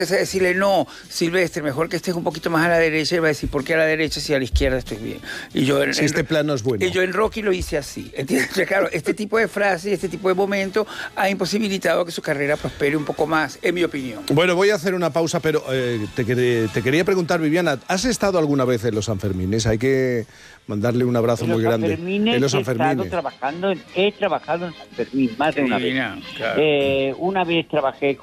a decirle, no, Silvestre, mejor que estés un poquito más a la derecha, y va a decir, ¿por qué a la derecha si a la izquierda estoy bien? Y yo este plano es bueno. Y yo en Rocky lo hice así, ¿entiendes? Claro, este tipo de frases, este tipo de momentos ha imposibilitado que su carrera prospere un poco más, en mi opinión. Bueno, voy a hacer una pausa, pero te quería preguntar, Viviana, ¿has estado alguna vez en los Sanfermines? Hay que mandarle un abrazo muy grande. En los Sanfermines he trabajado en San Fermín más de una vez. Claro. Una vez trabajé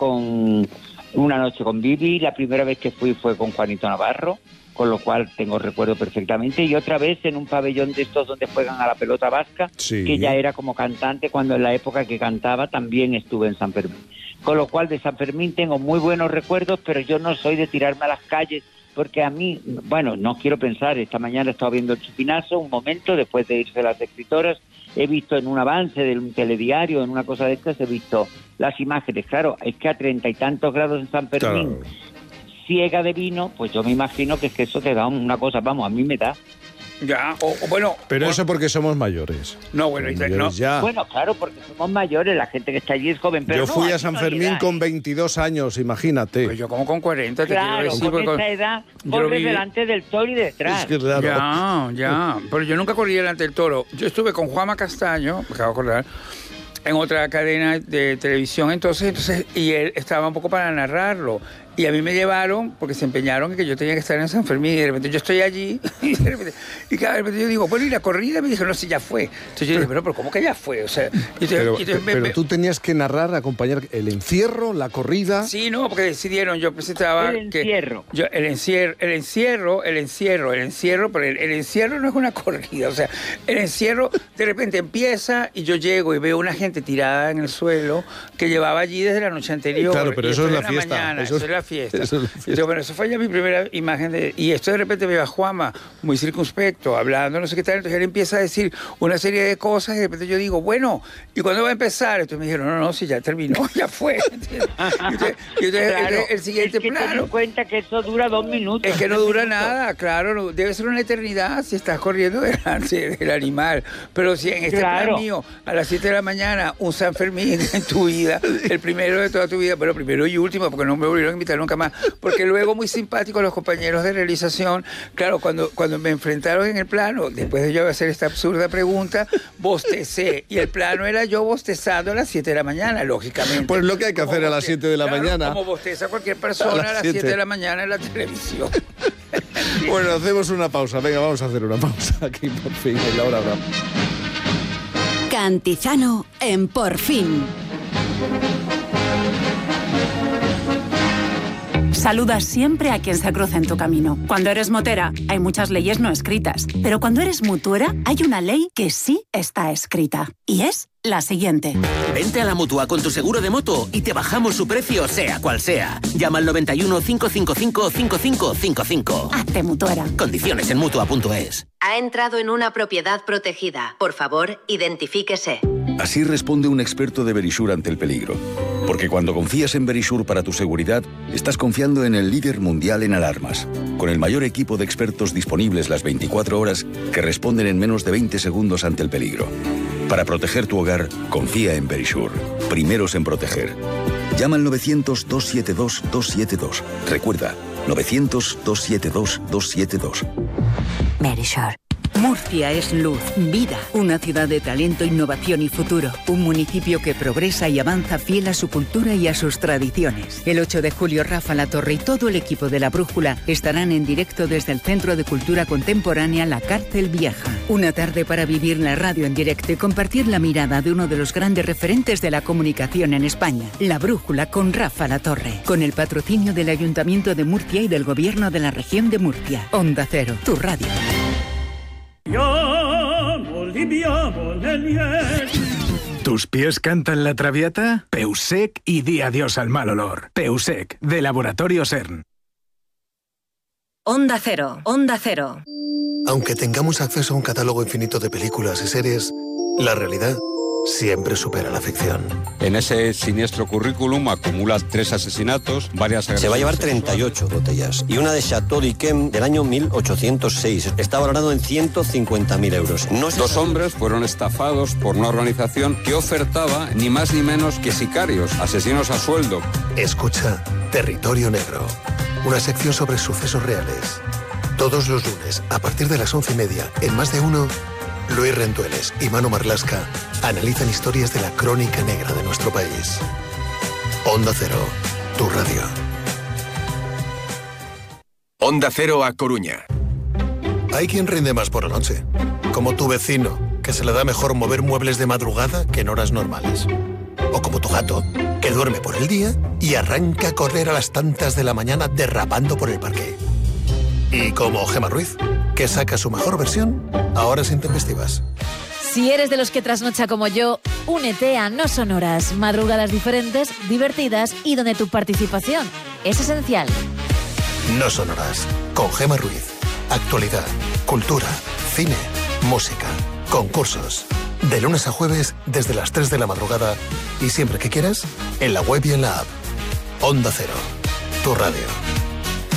una noche con Vivi, la primera vez que fui fue con Juanito Navarro, con lo cual tengo recuerdo perfectamente, y otra vez en un pabellón de estos donde juegan a la pelota vasca, sí, que ya era como cantante, cuando en la época que cantaba también estuve en San Fermín. Con lo cual de San Fermín tengo muy buenos recuerdos, pero yo no soy de tirarme a las calles, porque a mí, bueno, no quiero pensar, esta mañana he estado viendo el Chupinazo, un momento después de irse las escritoras, he visto en un avance de un telediario, en una cosa de estas, he visto las imágenes. Claro, es que a 30 y tantos grados en San Fermín, claro, ciega de vino, pues yo me imagino que es que eso te da una cosa, vamos, a mí me da. Ya, bueno... Pero eso porque somos mayores. No, bueno, mayores ya. Bueno, claro, porque somos mayores, la gente que está allí es joven, pero yo fui a San Fermín con 22 años, imagínate. Pues yo como con 40, te claro, quiero decir. Con esa edad, corres delante del toro y detrás. Es que claro. Ya, pero yo nunca corrí delante del toro. Yo estuve con Juanma Castaño, me acabo de acordar, en otra cadena de televisión entonces, y él estaba un poco para narrarlo. Y a mí me llevaron porque se empeñaron en que yo tenía que estar en San Fermín, y de repente yo estoy allí y de repente yo digo, bueno, ¿y la corrida? Me dijo, no, sí, ya fue. Entonces yo dije, pero ¿cómo que ya fue? O sea, pero tú tenías que narrar, acompañar el encierro, la corrida. Sí, no, porque decidieron, yo presentaba el encierro. El encierro, pero el encierro no es una corrida, o sea, el encierro de repente empieza y yo llego y veo una gente tirada en el suelo que llevaba allí desde la noche anterior. Claro, pero eso es la fiesta. Mañana, eso es la fiesta. Eso es la fiesta. Entonces, bueno, eso fue ya mi primera imagen y esto de repente veo a Juanma muy circunspecto, hablando, no sé qué tal, entonces él empieza a decir una serie de cosas y de repente yo digo, bueno, ¿y cuándo va a empezar? Entonces me dijeron, no, si ya terminó, ya fue. Y entonces claro, el siguiente plano. Ten en cuenta que eso dura 2 minutos. Es que no dura nada, claro, no, debe ser una eternidad si estás corriendo delante del animal. Pero si en este plan mío, a las 7 de la mañana, un San Fermín en tu vida, el primero de toda tu vida, pero primero y último, porque no me volvieron a invitar nunca más, porque luego muy simpáticos los compañeros de realización, claro, cuando me enfrentaron en el plano, después de yo hacer esta absurda pregunta, bostecé, y el plano era yo bostezando a las 7 de la mañana, lógicamente. Pues lo que hay que hacer a las 7 de la mañana. Como bosteza cualquier persona a las 7 de la mañana en la televisión. Bueno, hacemos una pausa, venga, vamos a hacer una pausa aquí, por fin, en la hora brava. Cantizano en Por Fin. Saluda siempre a quien se cruza en tu camino. Cuando eres motera, hay muchas leyes no escritas. Pero cuando eres mutuera, hay una ley que sí está escrita. Y es la siguiente. Vente a la Mutua con tu seguro de moto y te bajamos su precio, sea cual sea. Llama al 91 555 5555. Hazte mutuera. Condiciones en Mutua.es. Ha entrado en una propiedad protegida. Por favor, identifíquese. Así responde un experto de Verisure ante el peligro. Porque cuando confías en Verisure para tu seguridad, estás confiando en el líder mundial en alarmas, con el mayor equipo de expertos disponibles las 24 horas que responden en menos de 20 segundos ante el peligro. Para proteger tu hogar, confía en Verisure. Primeros en proteger. Llama al 900-272-272. Recuerda, 900-272-272. Verisure. Murcia es luz, vida, una ciudad de talento, innovación y futuro. Un municipio que progresa y avanza fiel a su cultura y a sus tradiciones. El 8 de julio, Rafa Latorre y todo el equipo de La Brújula estarán en directo desde el Centro de Cultura Contemporánea La Cárcel Vieja. Una tarde para vivir la radio en directo y compartir la mirada de uno de los grandes referentes de la comunicación en España. La Brújula con Rafa Latorre. Con el patrocinio del Ayuntamiento de Murcia y del Gobierno de la Región de Murcia. Onda Cero, tu radio. ¿Tus pies cantan la traviata? Peusec y di adiós al mal olor. Peusec, de Laboratorio CERN. Onda Cero, Onda Cero. Aunque tengamos acceso a un catálogo infinito de películas y series, la realidad siempre supera la ficción. En ese siniestro currículum acumula 3 asesinatos, varias agresiones. Se va a llevar 38 botellas y una de Chateau d'Yquem del año 1806. Está valorado en 150.000 euros. Dos hombres fueron estafados por una organización que ofertaba ni más ni menos que sicarios, asesinos a sueldo. Escucha Territorio Negro, una sección sobre sucesos reales. Todos los lunes, a partir de las 11:30, en Más de Uno, Luis Rendueles y Manu Marlasca analizan historias de la crónica negra de nuestro país. Onda Cero, tu radio. Onda Cero A Coruña. Hay quien rinde más por la noche, como tu vecino, que se le da mejor mover muebles de madrugada que en horas normales. O como tu gato, que duerme por el día y arranca a correr a las tantas de la mañana derrapando por el parque. Y como Gemma Ruiz, que saca su mejor versión a horas intempestivas. Si eres de los que trasnocha como yo, únete a No Son Horas, madrugadas diferentes, divertidas y donde tu participación es esencial. No Son Horas, con Gemma Ruiz. Actualidad, cultura, cine, música, concursos. De lunes a jueves desde las 3 de la madrugada y siempre que quieras, en la web y en la app. Onda Cero, tu radio.